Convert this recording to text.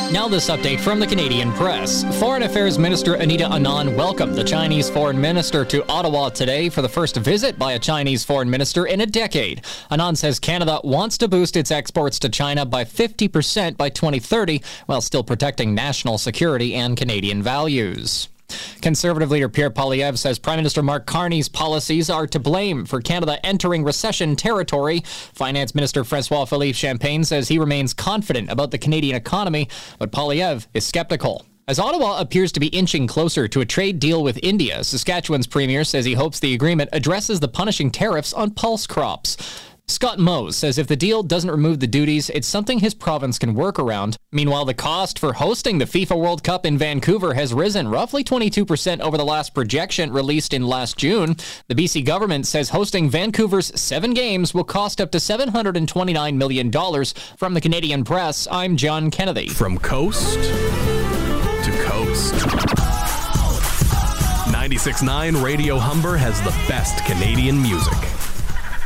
Now this update from the Canadian Press. Foreign Affairs Minister Anita Anand welcomed the Chinese Foreign Minister to Ottawa today for the first visit by a Chinese foreign minister in a decade. Anand says Canada wants to boost its exports to China by 50% by 2030, while still protecting national security and Canadian values. Conservative leader Pierre Poilievre says Prime Minister Mark Carney's policies are to blame for Canada entering recession territory. Finance Minister François-Philippe Champagne says he remains confident about the Canadian economy, but Poilievre is skeptical. As Ottawa appears to be inching closer to a trade deal with India, Saskatchewan's premier says he hopes the agreement addresses the punishing tariffs on pulse crops. Scott Mose says if the deal doesn't remove the duties, it's something his province can work around. Meanwhile, the cost for hosting the FIFA World Cup in Vancouver has risen roughly 22% over the last projection released in last June. The BC government says hosting Vancouver's 7 games will cost up to $729 million. From the Canadian Press, I'm John Kennedy. From coast to coast. 96.9 Radio Humber has the best Canadian music.